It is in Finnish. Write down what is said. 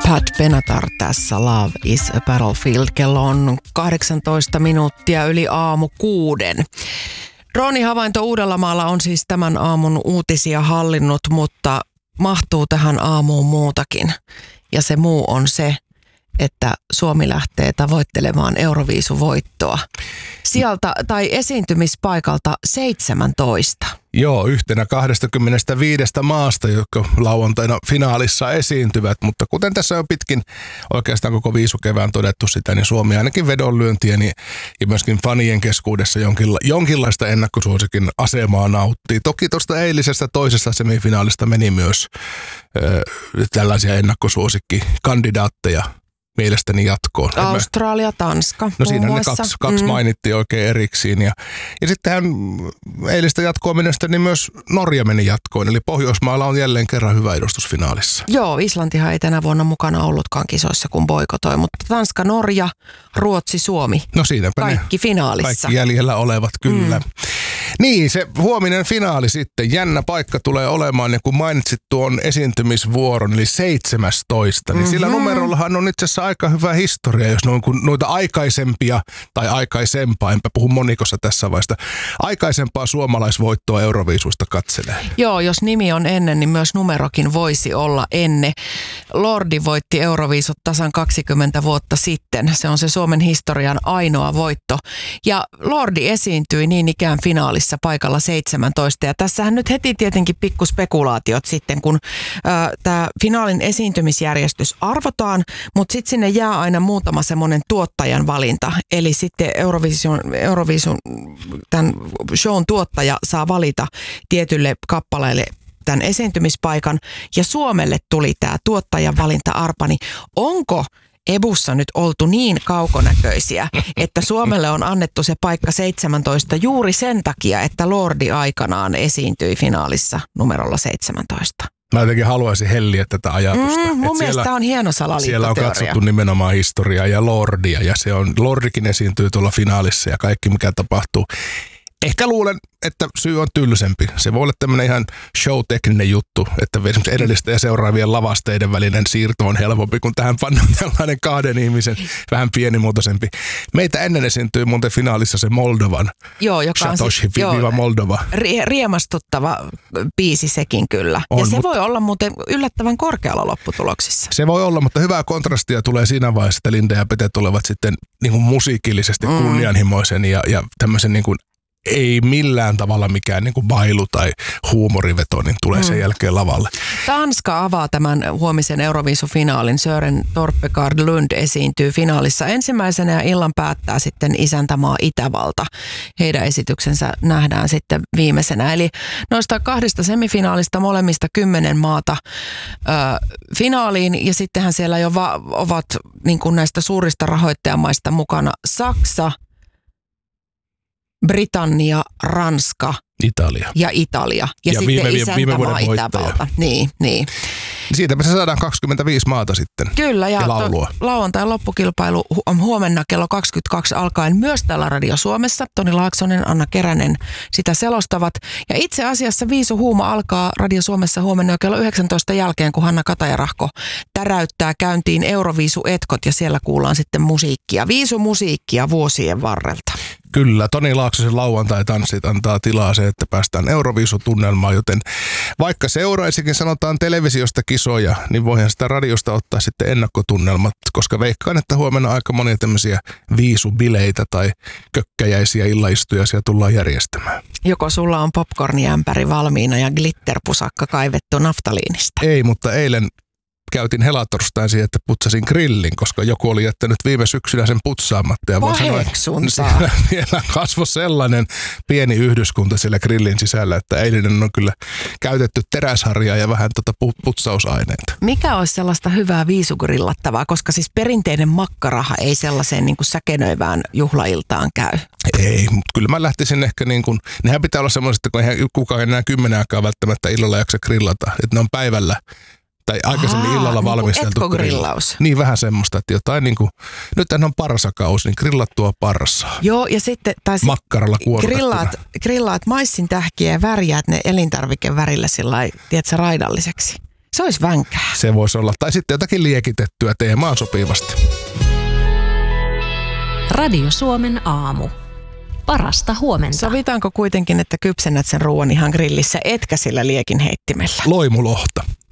Pat Benatar tässä Love is a Battlefield. Kello on 18 minuuttia yli aamu 6. Droonihavainto Uudellamaalla on siis tämän aamun uutisia hallinnut, mutta mahtuu tähän aamuun muutakin. Ja se muu on se, että Suomi lähtee tavoittelemaan Euroviisuvoittoa sieltä tai esiintymispaikalta 17. Joo, yhtenä 25 maasta, jotka lauantaina finaalissa esiintyvät, mutta kuten tässä on pitkin oikeastaan koko viisukevään todettu sitä, niin Suomi ainakin vedonlyöntien ja myöskin fanien keskuudessa jonkinlaista ennakkosuosikin asemaa nauttii. Toki tuosta eilisestä toisesta semifinaalista meni myös tällaisia ennakkosuosikkikandidaatteja mielestäni jatkoon. Australia, Tanska. No siinä ne kaksi mainittiin oikein erikseen. Ja sittenhän eilistä jatkoa mielestäni myös Norja meni jatkoon. Eli Pohjoismaalla on jälleen kerran hyvä edustus finaalissa. Joo, Islantihan ei tänä vuonna mukana ollutkaan kisoissa, kun boikotoi. Mutta Tanska, Norja, Ruotsi, Suomi. No siinäpä kaikki finaalissa. Kaikki jäljellä olevat, kyllä. Niin, se huominen finaali sitten. Jännä paikka tulee olemaan, ja kun mainitsit tuon esiintymisvuoron, eli 17, niin sillä numerollahan on itse asiassa aika hyvä historia, jos noita aikaisempia tai aikaisempaa, enpä puhu monikossa tässä vaiheessa, aikaisempaa suomalaisvoittoa Euroviisuista katselee. Joo, jos nimi on ennen, niin myös numerokin voisi olla ennen. Lordi voitti Euroviisut tasan 20 vuotta sitten. Se on se Suomen historian ainoa voitto. Ja Lordi esiintyi niin ikään finaalissa paikalla 17. Ja tässähän nyt heti tietenkin pikkuspekulaatiot sitten, kun tämä finaalin esiintymisjärjestys arvotaan, mutta sitten sinne jää aina muutama semmoinen tuottajan valinta. Eli sitten Euroviisun tämän shown tuottaja saa valita tietylle kappaleelle tämän esiintymispaikan. Ja Suomelle tuli tämä tuottajan valinta Arpani. Onko Ebussa nyt oltu niin kaukonäköisiä, että Suomelle on annettu se paikka 17 juuri sen takia, että Lordi aikanaan esiintyi finaalissa numerolla 17? Mä jotenkin haluaisin helliä tätä ajatusta. Mun mielestä tämä on hieno salaliittoteoria. Siellä on katsottu nimenomaan historiaa ja Lordia, ja Lordikin esiintyy tuolla finaalissa ja kaikki mikä tapahtuu. Ehkä luulen, että syy on tylsempi. Se voi olla tämmöinen ihan show-tekninen juttu, että esimerkiksi edellisten ja seuraavien lavasteiden välinen siirto on helpompi, kun tähän pannaan tällainen kahden ihmisen vähän pienimuotoisempi. Meitä ennen esiintyy muuten finaalissa se Moldovan. Joo, joka on Moldova. Riemastuttava biisi sekin kyllä. On, ja se voi olla muuten yllättävän korkealla lopputuloksissa. Se voi olla, mutta hyvää kontrastia tulee siinä vaiheessa, että Linda ja Pete tulevat sitten niin kuin musiikillisesti kunnianhimoisen ja tämmöisen niin kuin ei millään tavalla mikään niin kuin bailu tai huumoriveto, niin tulee sen jälkeen lavalle. Tanska avaa tämän huomisen Euroviisufinaalin. Sören Torpegard Lund esiintyy finaalissa ensimmäisenä ja illan päättää sitten isäntämaa Itävalta. Heidän esityksensä nähdään sitten viimeisenä. Eli noista 2 semifinaalista molemmista 10 maata finaaliin ja sittenhän siellä jo ovat niin kuin näistä suurista rahoittajamaista mukana Saksa, Britannia, Ranska ja Italia. Ja sitten isäntämaa Itävalta. Niin. Siitäpä se saadaan 25 maata sitten. Kyllä, ja lauantain loppukilpailu on huomenna kello 22 alkaen myös täällä Radio Suomessa. Toni Laaksonen, Anna Keränen sitä selostavat. Ja itse asiassa Viisuhuuma alkaa Radio Suomessa huomenna jo kello 19 jälkeen, kun Hanna Katajarahko täräyttää käyntiin Euroviisuetkot ja siellä kuullaan sitten musiikkia. Viisumusiikkia vuosien varrelta. Kyllä, Toni Laaksosen lauantai-tanssit antaa tilaa se, että päästään Euroviisutunnelmaan, joten vaikka seuraisikin sanotaan televisiosta kisoja, niin voihan sitä radiosta ottaa sitten ennakkotunnelmat, koska veikkaan, että huomenna aika monia tämmöisiä viisubileitä tai kökkäjäisiä illaistujaisia tullaan järjestämään. Joko sulla on popcorniämpäri valmiina ja glitterpusakka kaivettu naftaliinista? Ei, mutta eilen käytin helatorstain siihen, että putsasin grillin, koska joku oli jättänyt viime syksynä sen putsaamatta. Ja voin sanoa, että siellä kasvoi sellainen pieni yhdyskunta siellä grillin sisällä, että eilinen on kyllä käytetty teräsharjaa ja vähän putsausaineita. Mikä olisi sellaista hyvää viisugrillattavaa, koska siis perinteinen makkaraha ei sellaiseen niin kuin säkenöivään juhlailtaan käy? Ei, mutta kyllä mä lähtisin ehkä niin kuin, nehän pitää olla semmoiset, kun eihän kukaan enää 10 aikaa välttämättä illalla jaksa grillata, että ne on päivällä tai aikaisemmin illalla valmisteltu niin grillaus. Niin vähän semmoista, että jotain niin kuin, nyt on parsakaus, niin grillattua parsaa. Joo, ja sitten makkaralla kuorutettuna. Grillaat maissin tähkiä ja värjäät ne elintarvikevärillä sillä lailla, tiedätkö, raidalliseksi. Se olisi vänkää. Se voisi olla. Tai sitten jotakin liekitettyä teemaan sopivasti. Radio Suomen aamu. Parasta huomenta. Sovitaanko kuitenkin, että kypsennät sen ruoan ihan grillissä, etkä sillä liekinheittimellä? Loimulohta.